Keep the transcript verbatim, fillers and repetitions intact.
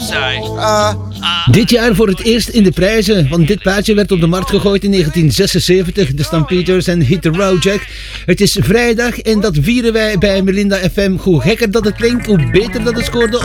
saai. Ah. Ah. Dit jaar voor het eerst in de prijzen, want dit plaatje werd op de markt gegooid in negentien zesenzeventig. De Stampeders en Hit the Road Jack. Het is vrijdag en dat vieren wij bij Melinda F M. Hoe gekker dat het klinkt, hoe beter dat het scoorde